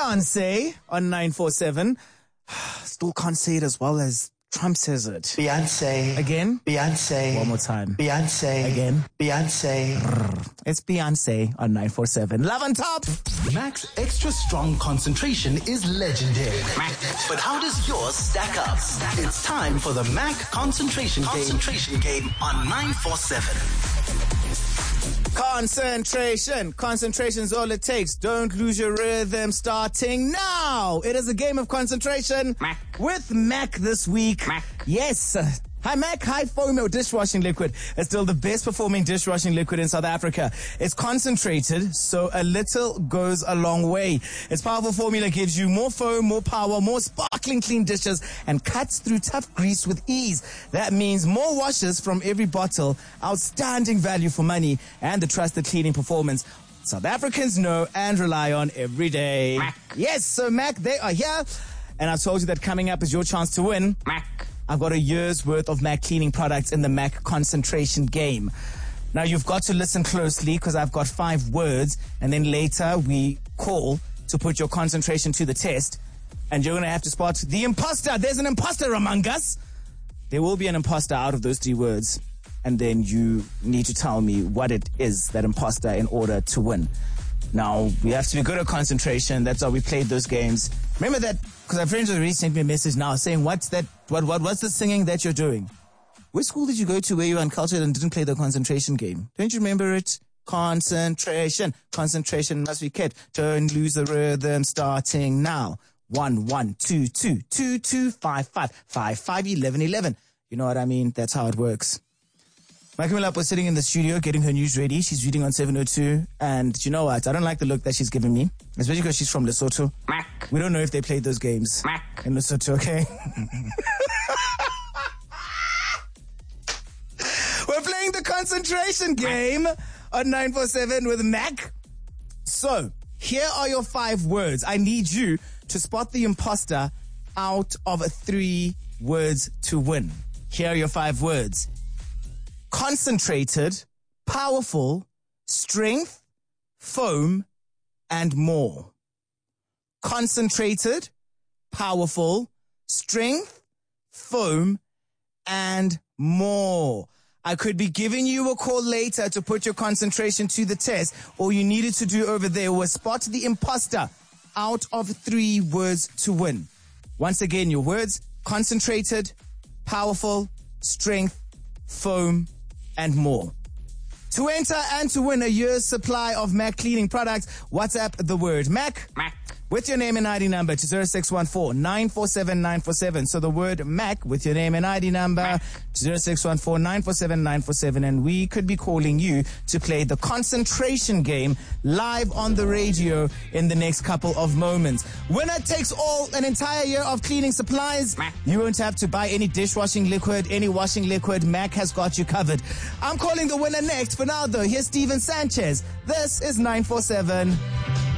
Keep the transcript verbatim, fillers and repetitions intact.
Beyonce on nine four seven. Still can't say it as well as Trump says it. Beyonce. Again? Beyonce. One more time. Beyonce. Again? Beyonce. It's Beyonce on nine four seven. Love on top. Mac's extra strong concentration is legendary. But how does yours stack up? It's time for the Mac concentration game. Concentration game on nine four seven. Concentration. Concentration's all it takes. Don't lose your rhythm starting now. It is a game of concentration. Mac. With Mac this week. Mac. Yes. Hi Mac, Hi Fomo dishwashing liquid is still the best performing dishwashing liquid in South Africa. It's concentrated, so a little goes a long way. Its powerful formula gives you more foam, more power, more sparkling clean dishes, and cuts through tough grease with ease. That means more washes from every bottle, outstanding value for money, and the trusted cleaning performance South Africans know and rely on every day. Mac. Yes, so Mac, they are here, and I've told you that coming up is your chance to win. Mac. I've got a year's worth of Mac cleaning products in the Mac concentration game. Now, you've got to listen closely because I've got five words, and then later we call to put your concentration to the test, and you're going to have to spot the imposter. There's an imposter among us. There will be an imposter out of those three words, and then you need to tell me what it is, that imposter, in order to win. Now, we have to be good at concentration. That's why we played those games. Remember that, because our friends already sent me a message now saying, what's that, what, what, what's the singing that you're doing? Which school did you go to where you were uncultured and didn't play the concentration game? Don't you remember it? Concentration. Concentration must be kept. Don't lose the rhythm starting now. One, one, two, two, two, two, five, five, five, five, eleven, eleven. You know what I mean? That's how it works. Makumilap was sitting in the studio getting her news ready. She's reading on seven oh two. And you know what? I don't like the look that she's giving me. Especially because she's from Lesotho. Mac. We don't know if they played those games. Mac. In Lesotho, okay? We're playing the concentration game on nine four seven with Mac. So, here are your five words. I need you to spot the imposter out of three words to win. Here are your five words. Concentrated, powerful, strength, foam, and more. Concentrated, powerful, strength, foam, and more. I could be giving you a call later to put your concentration to the test. All you needed to do over there was spot the imposter out of three words to win. Once again, your words: concentrated, powerful, strength, foam, and more. To enter and to win a year's supply of Mac cleaning products, WhatsApp the word Mac. Mac. With your name and I D number to zero six one four, nine four seven, nine four seven. So the word Mac with your name and I D number Mac. to zero six one four, nine four seven, nine four seven. And we could be calling you to play the concentration game live on the radio in the next couple of moments. Winner takes all, an entire year of cleaning supplies. Mac. You won't have to buy any dishwashing liquid, any washing liquid. Mac has got you covered. I'm calling the winner next. For now, though, here's Steven Sanchez. This is nine four seven.